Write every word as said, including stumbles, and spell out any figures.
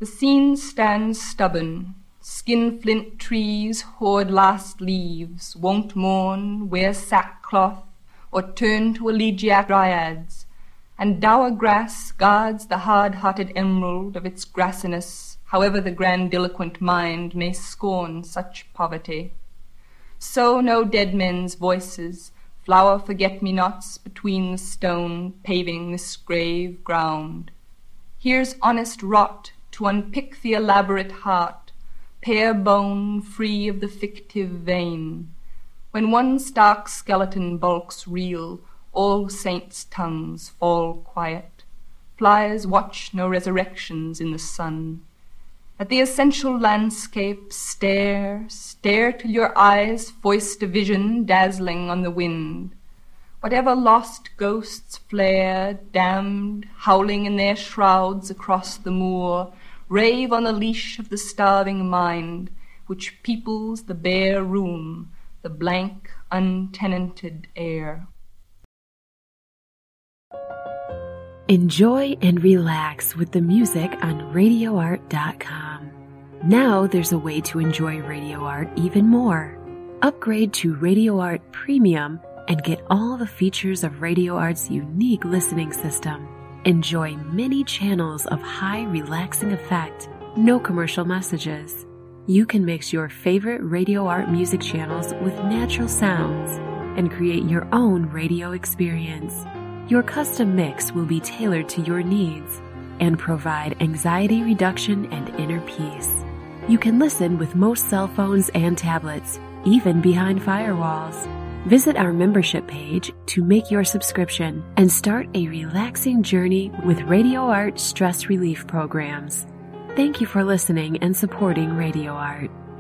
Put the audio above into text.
The scene stands stubborn. Skin-flint trees hoard last leaves, won't mourn, wear sackcloth, or turn to elegiac dryads, and dour grass guards the hard-hearted emerald of its grassiness, however the grandiloquent mind may scorn such poverty. So no dead men's voices, flower forget-me-nots between the stone paving this grave ground. Here's honest rot to unpick the elaborate heart, pare bone free of the fictive vein. When one stark skeleton bulks real, all saints' tongues fall quiet. Flies watch no resurrections in the sun. At the essential landscape stare, stare till your eyes foist a vision dazzling on the wind. Whatever lost ghosts flare, damned, howling in their shrouds across the moor, rave on the leash of the starving mind, which peoples the bare room, the blank, untenanted air. Enjoy and relax with the music on radio art dot com. Now there's a way to enjoy Radio Art even more. Upgrade to Radio Art Premium and get all the features of Radio Art's unique listening system. Enjoy many channels of high relaxing effect, no commercial messages. You can mix your favorite Radio Art music channels with natural sounds and create your own radio experience. Your custom mix will be tailored to your needs and provide anxiety reduction and inner peace. You can listen with most cell phones and tablets, even behind firewalls. Visit our membership page to make your subscription and start a relaxing journey with Radio Art stress relief programs. Thank you for listening and supporting Radio Art.